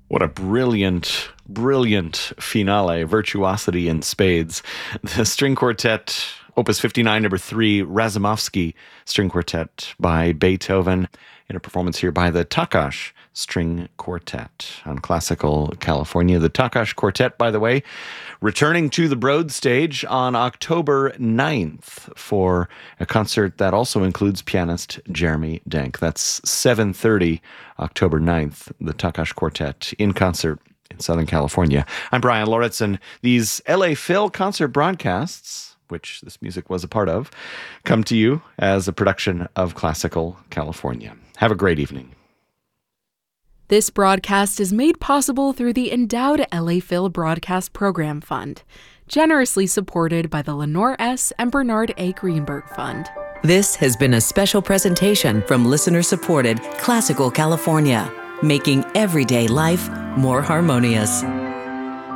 What a brilliant, brilliant finale, virtuosity in spades. The string quartet, Opus 59, number 3, Razumovsky String Quartet by Beethoven, in a performance here by the Takash String Quartet on Classical California. The Takash Quartet, by the way, returning to the Broad stage on October 9th for a concert that also includes pianist Jeremy Denk. That's 7:30, October 9th, the Takash Quartet in concert in Southern California. I'm Brian Lauritsen. These LA Phil concert broadcasts, which this music was a part of, come to you as a production of Classical California. Have a great evening. This broadcast is made possible through the endowed LA Phil Broadcast Program Fund, generously supported by the Lenore S. and Bernard A. Greenberg Fund. This has been a special presentation from listener-supported Classical California, making everyday life more harmonious.